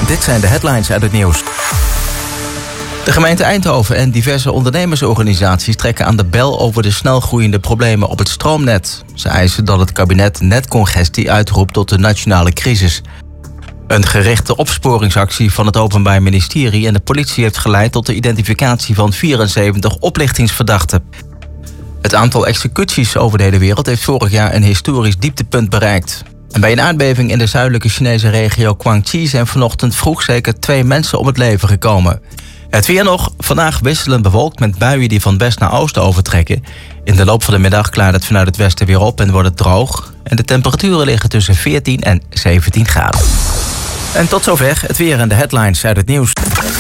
Dit zijn de headlines uit het nieuws. De gemeente Eindhoven en diverse ondernemersorganisaties trekken aan de bel over de snelgroeiende problemen op het stroomnet. Ze eisen dat het kabinet netcongestie uitroept tot de nationale crisis. Een gerichte opsporingsactie van het Openbaar Ministerie en de politie heeft geleid tot de identificatie van 74 oplichtingsverdachten. Het aantal executies over de hele wereld heeft vorig jaar een historisch dieptepunt bereikt. En bij een aardbeving in de zuidelijke Chinese regio Guangxi zijn vanochtend vroeg zeker 2 mensen om het leven gekomen. Het weer nog. Vandaag wisselend bewolkt met buien die van west naar oosten overtrekken. In de loop van de middag klaart het vanuit het westen weer op en wordt het droog. En de temperaturen liggen tussen 14 en 17 graden. En tot zover het weer en de headlines uit het nieuws.